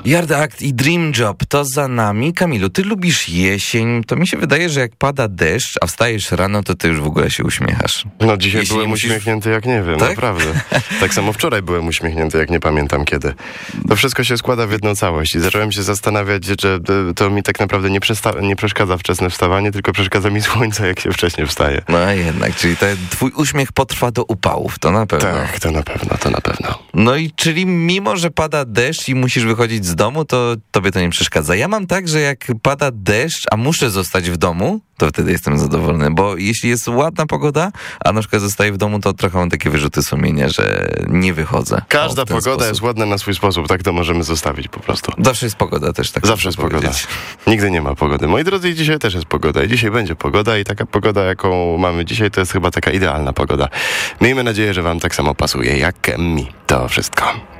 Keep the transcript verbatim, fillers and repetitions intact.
Yard Act i Dream Job to za nami. Kamilu, ty lubisz jesień. To mi się wydaje, że jak pada deszcz, a wstajesz rano, to ty już w ogóle się uśmiechasz. No dzisiaj Jeśli byłem musisz... uśmiechnięty jak nie wiem, tak? naprawdę. Tak samo wczoraj byłem uśmiechnięty jak nie pamiętam kiedy. To wszystko się składa w jedną całość i zacząłem się zastanawiać, że to mi tak naprawdę nie, przesta- nie przeszkadza wczesne wstawanie, tylko przeszkadza mi słońce, jak się wcześniej wstaje. No jednak, czyli ten twój uśmiech potrwa do upałów, to na pewno. Tak, to na pewno, to na pewno. No i czyli mimo, że pada deszcz i musisz wychodzić z domu, to tobie to nie przeszkadza. Ja mam tak, że jak pada deszcz, a muszę zostać w domu, to wtedy jestem zadowolony, bo jeśli jest ładna pogoda, a na przykład zostaję w domu, to trochę mam takie wyrzuty sumienia, że nie wychodzę. Każda o, pogoda sposób. jest ładna na swój sposób, tak to możemy zostawić po prostu. Zawsze jest pogoda też, tak. Zawsze jest pogoda. Nigdy nie ma pogody. Moi drodzy, i dzisiaj też jest pogoda. I dzisiaj będzie pogoda i taka pogoda, jaką mamy dzisiaj, to jest chyba taka idealna pogoda. Miejmy nadzieję, że wam tak samo pasuje jak mi. To wszystko.